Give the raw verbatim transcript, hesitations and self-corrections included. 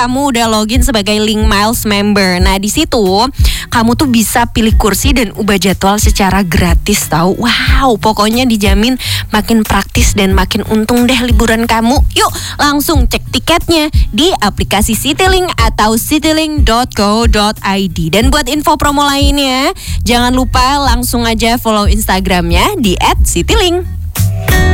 kamu udah login sebagai Link Miles member. Nah, di situ kamu tuh bisa pilih kursi dan ubah jadwal secara gratis tahu. Wow, pokoknya dijamin makin praktis dan makin untung deh liburan kamu. Yuk, langsung cek tiketnya di aplikasi Citylink atau citylink dot co dot i d. Dan buat info promo lainnya, jangan lupa langsung aja follow Instagramnya di at citylink.